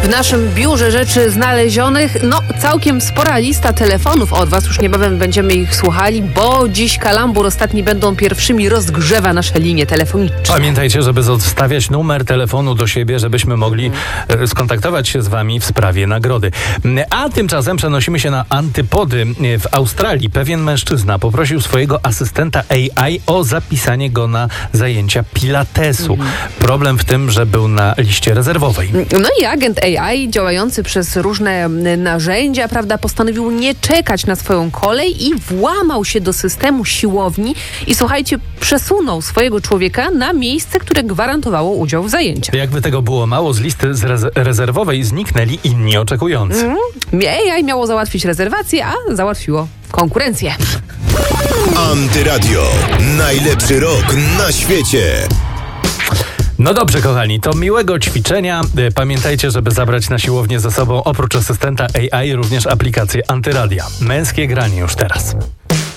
W naszym biurze rzeczy znalezionych, całkiem spora lista telefonów od Was. Już niebawem będziemy ich słuchali, bo dziś Kalambur ostatni będą pierwszymi rozgrzewa nasze linie telefoniczne. Pamiętajcie, żeby zostawiać numer telefonu do siebie, żebyśmy mogli skontaktować się z Wami w sprawie nagrody. A tymczasem przenosimy się na antypody. W Australii pewien mężczyzna poprosił swojego asystenta AI o zapisanie go na zajęcia pilatesu. Problem w tym, że był na liście rezerwowej. No i agent AI działający przez różne narzędzia, postanowił nie czekać na swoją kolej i włamał się do systemu siłowni i słuchajcie, przesunął swojego człowieka na miejsce, które gwarantowało udział w zajęciach. Jakby tego było mało, z listy rezerwowej zniknęli inni oczekujący. AI miało załatwić rezerwację, a załatwiło konkurencję. Antyradio. Najlepszy rok na świecie. No dobrze, kochani, to miłego ćwiczenia. Pamiętajcie, żeby zabrać na siłownię ze sobą oprócz asystenta AI również aplikację Antyradia. Męskie granie już teraz.